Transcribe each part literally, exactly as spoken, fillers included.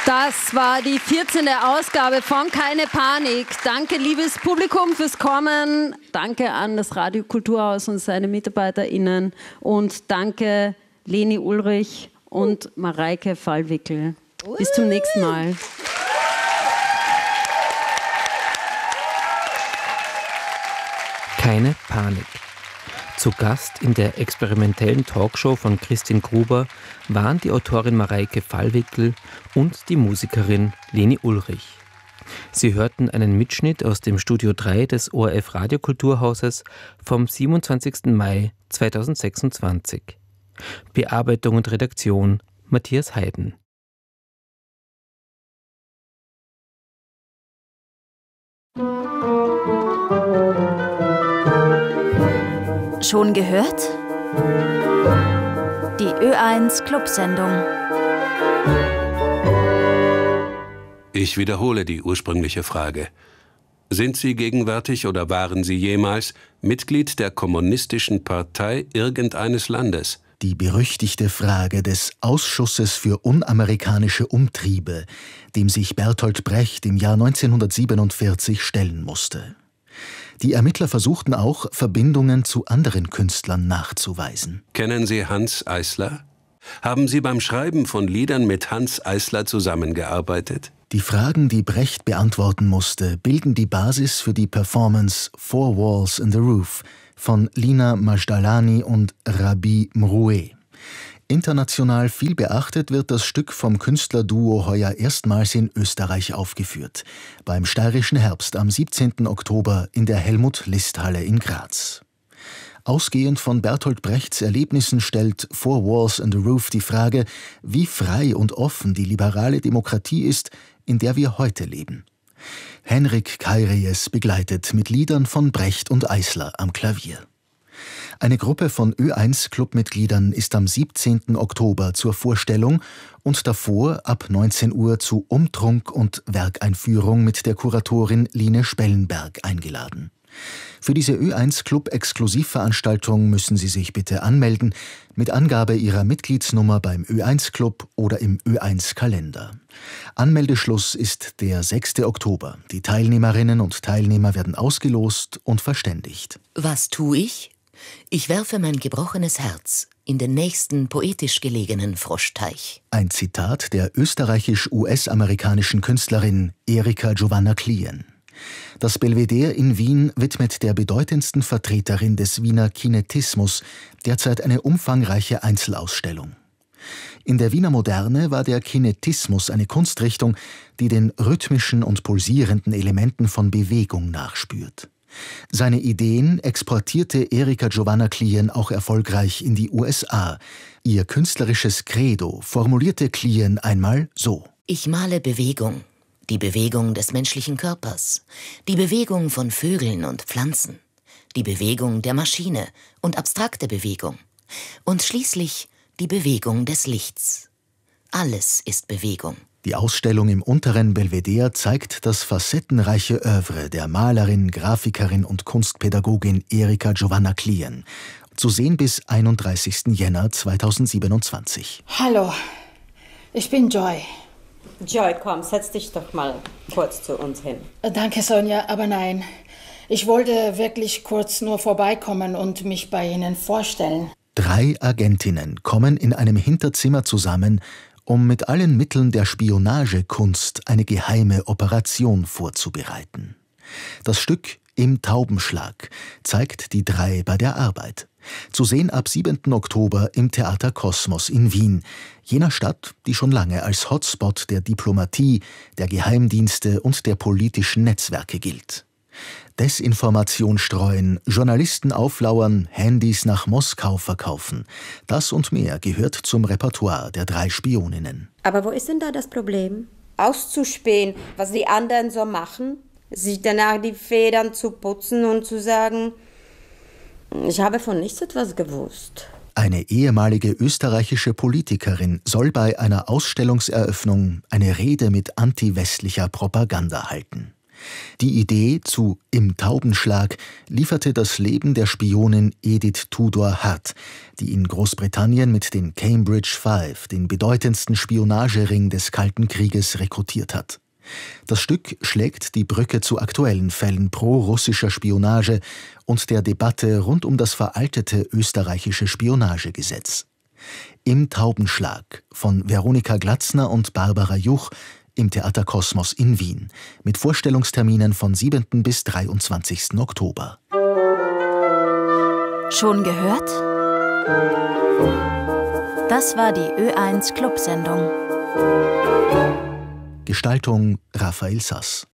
Das war die vierzehnte Ausgabe von Keine Panik. Danke, liebes Publikum, fürs Kommen. Danke an das Radio Kulturhaus und seine MitarbeiterInnen. Und danke Leni Ulrich und Mareike Fallwickel. Bis zum nächsten Mal. Keine Panik. Zu Gast in der experimentellen Talkshow von Christine Gruber waren die Autorin Mareike Fallwickel und die Musikerin Leni Ulrich. Sie hörten einen Mitschnitt aus dem Studio drei des O R F Radiokulturhauses vom siebenundzwanzigsten Mai zweitausendsechsundzwanzig. Bearbeitung und Redaktion Matthias Heiden. Schon gehört? Die Ö eins Clubsendung. Ich wiederhole die ursprüngliche Frage. Sind Sie gegenwärtig oder waren Sie jemals Mitglied der Kommunistischen Partei irgendeines Landes? Die berüchtigte Frage des Ausschusses für unamerikanische Umtriebe, dem sich Bertolt Brecht im Jahr neunzehnhundertsiebenundvierzig stellen musste. Die Ermittler versuchten auch, Verbindungen zu anderen Künstlern nachzuweisen. Kennen Sie Hanns Eisler? Haben Sie beim Schreiben von Liedern mit Hanns Eisler zusammengearbeitet? Die Fragen, die Brecht beantworten musste, bilden die Basis für die Performance Four Walls in the Roof von Lina Majdalani und Rabi Mroué. International viel beachtet wird das Stück vom Künstlerduo heuer erstmals in Österreich aufgeführt, beim Steirischen Herbst am siebzehnten Oktober in der Helmut-List-Halle in Graz. Ausgehend von Bertolt Brechts Erlebnissen stellt Four Walls in the Roof die Frage, wie frei und offen die liberale Demokratie ist, in der wir heute leben. Henrik Kairies begleitet mit Liedern von Brecht und Eisler am Klavier. Eine Gruppe von Ö eins Clubmitgliedern ist am siebzehnten Oktober zur Vorstellung und davor ab neunzehn Uhr zu Umtrunk und Werkeinführung mit der Kuratorin Line Spellenberg eingeladen. Für diese Ö eins Club-Exklusivveranstaltung müssen Sie sich bitte anmelden mit Angabe Ihrer Mitgliedsnummer beim Ö eins Club oder im Ö eins Kalender. Anmeldeschluss ist der sechste Oktober. Die Teilnehmerinnen und Teilnehmer werden ausgelost und verständigt. Was tue ich? Ich werfe mein gebrochenes Herz in den nächsten poetisch gelegenen Froschteich. Ein Zitat der österreichisch-U S-amerikanischen Künstlerin Erika Giovanna Klien. Das Belvedere in Wien widmet der bedeutendsten Vertreterin des Wiener Kinetismus derzeit eine umfangreiche Einzelausstellung. In der Wiener Moderne war der Kinetismus eine Kunstrichtung, die den rhythmischen und pulsierenden Elementen von Bewegung nachspürt. Seine Ideen exportierte Erika Giovanna Klien auch erfolgreich in die U S A. Ihr künstlerisches Credo formulierte Klien einmal so: Ich male Bewegung, die Bewegung des menschlichen Körpers, die Bewegung von Vögeln und Pflanzen, die Bewegung der Maschine und abstrakte Bewegung und schließlich die Bewegung des Lichts. Alles ist Bewegung. Die Ausstellung im unteren Belvedere zeigt das facettenreiche Œuvre der Malerin, Grafikerin und Kunstpädagogin Erika Giovanna Klien. Zu sehen bis einunddreißigsten Jänner zweitausendsiebenundzwanzig. Hallo, ich bin Joy. Joy, komm, setz dich doch mal kurz zu uns hin. Danke, Sonja, aber nein. Ich wollte wirklich kurz nur vorbeikommen und mich bei Ihnen vorstellen. Drei Agentinnen kommen in einem Hinterzimmer zusammen, um mit allen Mitteln der Spionagekunst eine geheime Operation vorzubereiten. Das Stück Im Taubenschlag zeigt die drei bei der Arbeit. Zu sehen ab siebenten Oktober im Theater Kosmos in Wien, jener Stadt, die schon lange als Hotspot der Diplomatie, der Geheimdienste und der politischen Netzwerke gilt. Desinformation streuen, Journalisten auflauern, Handys nach Moskau verkaufen. Das und mehr gehört zum Repertoire der drei Spioninnen. Aber wo ist denn da das Problem? Auszuspähen, was die anderen so machen, sich danach die Federn zu putzen und zu sagen, ich habe von nichts etwas gewusst. Eine ehemalige österreichische Politikerin soll bei einer Ausstellungseröffnung eine Rede mit anti-westlicher Propaganda halten. Die Idee zu Im Taubenschlag lieferte das Leben der Spionin Edith Tudor Hatt, die in Großbritannien mit den Cambridge Five den bedeutendsten Spionagering des Kalten Krieges rekrutiert hat. Das Stück schlägt die Brücke zu aktuellen Fällen pro-russischer Spionage und der Debatte rund um das veraltete österreichische Spionagegesetz. Im Taubenschlag von Veronika Glatzner und Barbara Juch im Theater Kosmos in Wien mit Vorstellungsterminen von siebten bis dreiundzwanzigsten Oktober. Schon gehört? Das war die Ö eins Clubsendung. Gestaltung Raphael Sass.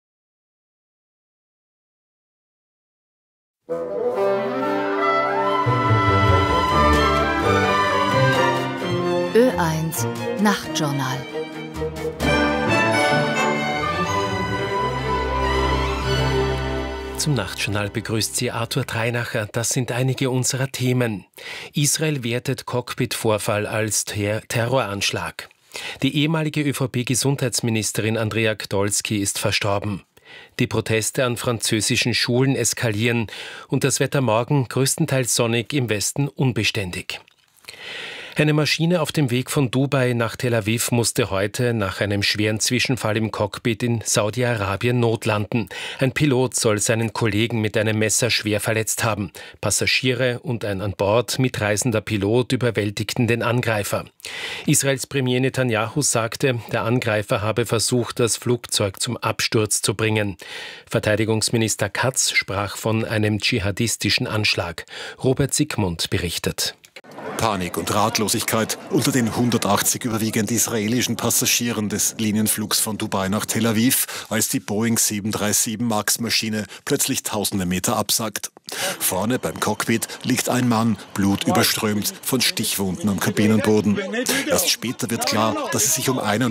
Ö eins Nachtjournal. Zum Nachtjournal begrüßt Sie Arthur Dreinacher. Das sind einige unserer Themen. Israel wertet Cockpit-Vorfall als Ter- Terroranschlag. Die ehemalige ÖVP-Gesundheitsministerin Andrea Gdolski ist verstorben. Die Proteste an französischen Schulen eskalieren und das Wetter morgen größtenteils sonnig, im Westen unbeständig. Eine Maschine auf dem Weg von Dubai nach Tel Aviv musste heute nach einem schweren Zwischenfall im Cockpit in Saudi-Arabien notlanden. Ein Pilot soll seinen Kollegen mit einem Messer schwer verletzt haben. Passagiere und ein an Bord mitreisender Pilot überwältigten den Angreifer. Israels Premier Netanyahu sagte, der Angreifer habe versucht, das Flugzeug zum Absturz zu bringen. Verteidigungsminister Katz sprach von einem dschihadistischen Anschlag. Robert Siegmund berichtet. Panik und Ratlosigkeit unter den hundertachtzig überwiegend israelischen Passagieren des Linienflugs von Dubai nach Tel Aviv, als die Boeing sieben drei sieben Max-Maschine plötzlich tausende Meter absackt. Vorne beim Cockpit liegt ein Mann, blutüberströmt, von Stichwunden am Kabinenboden. Erst später wird klar, dass es sich um einen